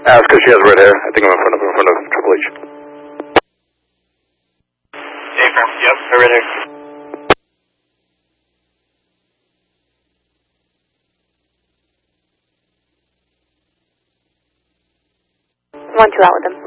Ask her, she has red hair. I think I'm in front of Triple H. Yep, her red hair. 1-2 out with him.